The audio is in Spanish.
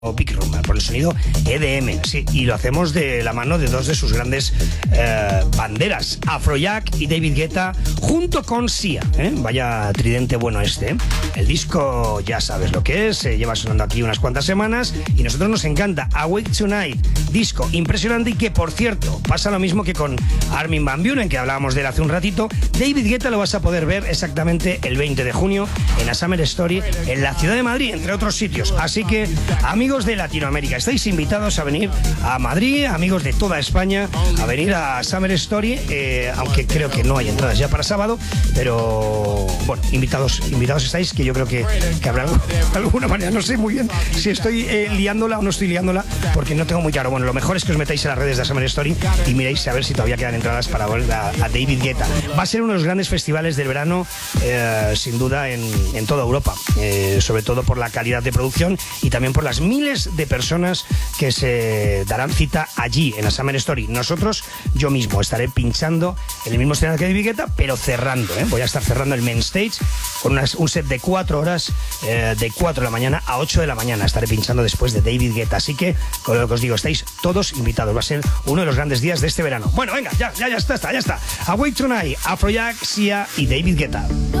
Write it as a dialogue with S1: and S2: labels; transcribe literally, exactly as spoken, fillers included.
S1: Big Room, por el sonido E D M, sí, y lo hacemos de la mano de dos de sus grandes eh, banderas, Afrojack y David Guetta, junto con Sia, ¿eh? Vaya tridente bueno este, ¿eh? El disco ya sabes lo que es, eh, lleva sonando aquí unas cuantas semanas y nosotros nos encanta. Awake Tonight, disco impresionante y que, por cierto, pasa lo mismo que con Armin van Buuren, que hablábamos de él hace un ratito. David Guetta lo vas a poder ver exactamente el veinte de junio en la Summer Story en la ciudad de Madrid, entre otros sitios, así que, amigos de Latinoamérica, estáis invitados a venir a Madrid, amigos de toda España, a venir a Summer Story, eh, aunque creo que no hay entradas ya para sábado, pero bueno, invitados invitados estáis, que yo creo que, que habrá de alguna manera, no sé muy bien si estoy eh, liándola o no estoy liándola, porque no tengo muy claro. Bueno, lo mejor es que os metáis en las redes de Summer Story y miréis a ver si todavía quedan entradas para ver a, a David Guetta. Va a ser uno de los grandes festivales del verano, eh, sin duda, en, en toda Europa, eh, sobre todo por la calidad de producción y también por las miles de personas que se darán cita allí en la Summer Story. Nosotros, yo mismo, estaré pinchando en el mismo escenario que David Guetta, pero cerrando, ¿eh? Voy a estar cerrando el main stage con unas, un set de cuatro horas, eh, de cuatro de la mañana a ocho de la mañana. Estaré pinchando después de David Guetta, así que, con lo que os digo, estáis todos invitados. Va a ser uno de los grandes días de este verano. Bueno, venga, ya, ya, ya está, ya está. Awake Tonight, Afrojack, Sia y David Guetta.